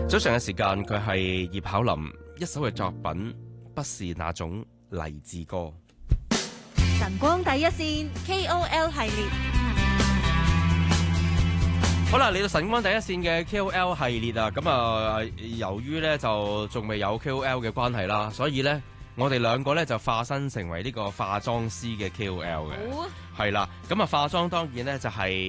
早上嘅時間，佢係葉巧琳一首嘅作品，不是那種勵志歌。 晨光第一線 KOL 系列， 好啦，嚟到晨光第一線嘅 KOL 系列啊，咁啊，由於咧就仲未有 KOL 嘅關係啦，所以咧我哋兩個咧就化身成為呢個化妝師嘅 KOL 嘅，係啦，咁啊化妝當然咧就係